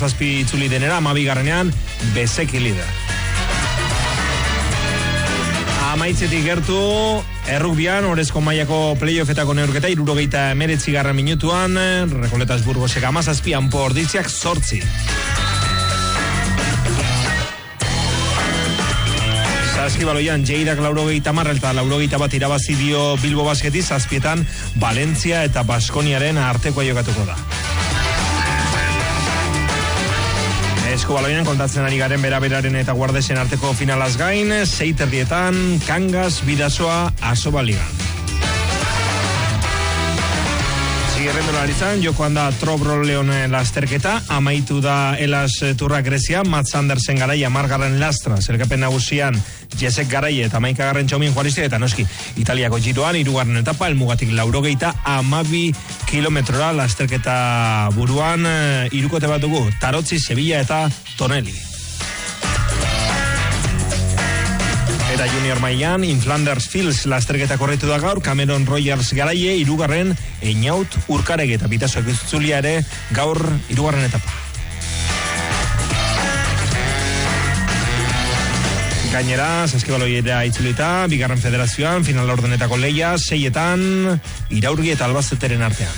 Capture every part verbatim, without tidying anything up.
amazazpi itzuli denera, amabigarrenean bezeki lider. Amaitzetik gertu, errukbian, orezko mailako playoffetako neurketa, irurogeita emeretzi garran minutuan, Rekoletas Burgosek amazazpi, Anpo Orditziak zortzi. Saskibaloian, Jeidak laurogeita marra eta laurogeita bat irabazi dio Bilbo Basketi, zazpietan Valentzia eta Baskoniaren artekoa jokatuko da. Eskubaloian kontatzen ari garen beraberaren eta Guardesen arteko finalaz gain, zeiterdietan, Kangas, Bidasoa, Asoba Ligan. Zigirrendularitzan, jokoan da Trobroleon lasterketa, amaitu da Elas Turra Grezia, Mats Andersen garaia, Margarren Lastra, zelkapen nagusian, Jesek garaia eta Maikagarren Txomin Juaristia, eta noski, Italiako giroan, irugarren etapa, elmugatik laurogeita amabi kilometrora lasterketa buruan, irukote bat dugu, Tarotzi, Sevilla eta Tonelli. Eta junior mailan, in Flanders Fields lasterketa korritu da gaur, Cameron Rogers garaie, irugarren, Einaut Urkarege eta Bitasoak izutzulia ere, gaur irugarren etapa. Gainera, Saskibaloiera itzulita, bigarren federazioan, final ordenetako leia, seietan, Iraurgi eta Albazteteren artean.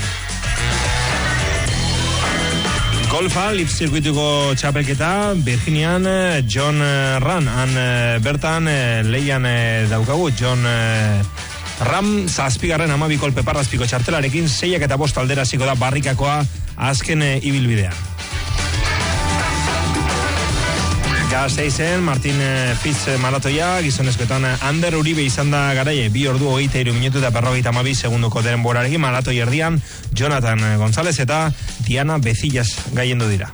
Golfa, Lip Circuituko txapelketa, Virginian, John Ram, han bertan leian daukagu, John Ram, zazpigarren amabi kolpe parrazpiko txartelarekin, seiak eta bost aldera ziko da barrikakoa azken ibilbidean. Gasteizen, Martin Fitz maratoia, gizonezkoetan Ander Uribe izan da garaie, bi ordu hogeita hiru minutu eta berrogeita hamabi segunduko denborarekin, maratoi erdian, Jonathan González eta Diana Bezillas gaiendu dira.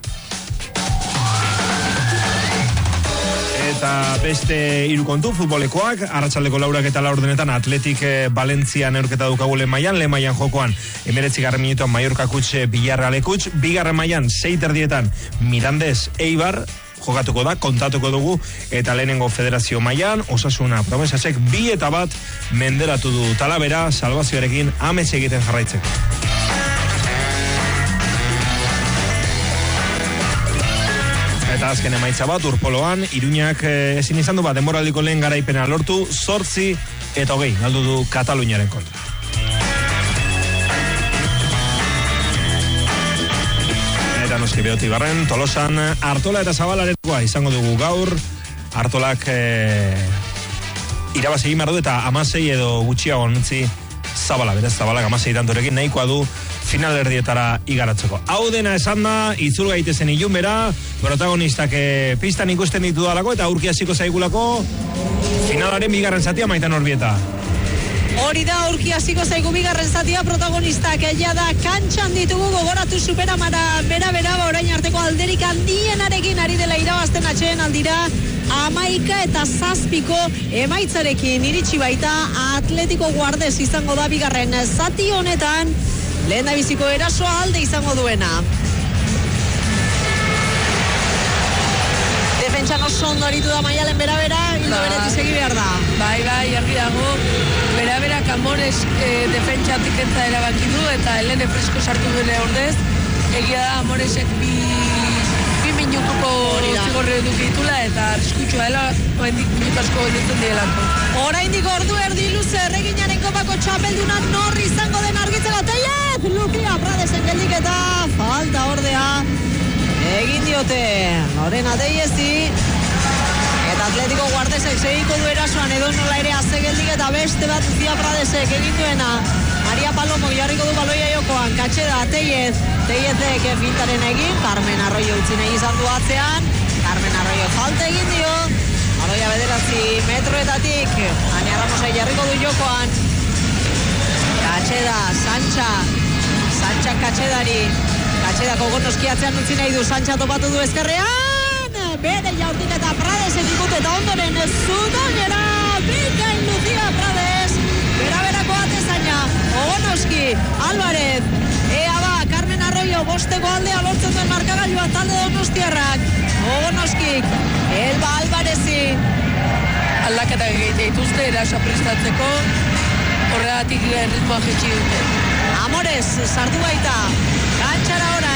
Eta beste hiru kontu futbolekoak, arratsaldeko laurak eta laurdenetan Atletik Valentzia neurketa dukagu lehen mailan, lehen mailan jokoan emeretzi garren minutuan Mallorca kutxe Villarreal kutx, bigarren mailan seiterdietan Mirandés Eibar jokatuko da, kontatuko dugu, eta lehenengo federazio mailan, Osasuna Promesasek bi eta bat menderatu du Talavera, salvazioarekin amets egiten jarraitzeko. Eta azken emaitza bat, Urpoloan, Iruñak ezin izan du bat, denboraldiko lehen garaipena lortu, zortzi eta hogei, galdu du Kataluniaren kontra. Eta noski Beoti Barren, Tolosan, Artola eta Zabalarekoa izango dugu gaur, Artolak e, irabazi egin behar du eta amasei edo gutxiago nutzi Zabala, beraz Zabalak amasei tantorekin nahikoa du final erdietara igaratzeko. Hau dena esan da, itzul gaitezen ilun bera, protagonistak e, pistan ikusten ditu dalako eta aurki hasiko zaigulako finalaren bigarren zatia Maitan Orbieta. Hori da, aurki hasiko zaigu bigarren zatia, protagonistak egia da kantxan ditugu, gogoratu superamara bera-bera, orain arteko alderik handienarekin ari dela irabazten atxeen aldira, amaika eta zazpiko emaitzarekin iritsi baita Atletico Guardes izango da bigarren zati honetan, lehen da biziko erasoa alde izango duena. Defentsan oso ondo aritu da Maialen bera-bera, hildo ba, beretik segi behar da. Bai, bai, argi dago, bera-bera Amores eh, defentsatik entza erabaki du, eta Helene Fresko sartu duene ordez, egia da Amoresek bi, bi minutuko zigorre dukitula, eta arriskutsua dela, oendik minutu asko ditzen dielako. Oraindik ordu erdi luze erreginaren kopako txapelduna norri izango den argitzeko teiet, Lukia Pradesen geldik eta falta ordea. Egin diote, Lorena Teiezi, eta Atletico Guardesek segiko du erasoan edo nola ere azegeldik eta beste bat Lucia Pradesek egin duena. Maria Palomo jarriko du baloia jokoan, Katxeda, Teiez, Teiezek fintaren egin, Carmen Arroyo utzi nahi izan du atzean, Carmen Arroyo falta egin dio, baloia bederatzi metroetatik, Ania Ramosai jarriko du jokoan, Katxeda, Sancha, Sancha Katxedari, Katxedako gonoskiatzean utzi nahi du, Sancha topatu du ezkerrean, bere jaurtik eta Pradesek ikut eta ondoren Zudoñera, bikain Lucia Prades, bera-berako atezaina, Ogonoski, Álvarez, ea ba, Carmen Arroyo, bosteko aldea lortzen duen markagailua talde Donostiarrak, Ogonoskik, Elba Alvarezi. Aldaketa dituzte, erasoa prestatzeko, horregatik ritmoa jetxi dute. Amores, sartu baita, kantxara ora,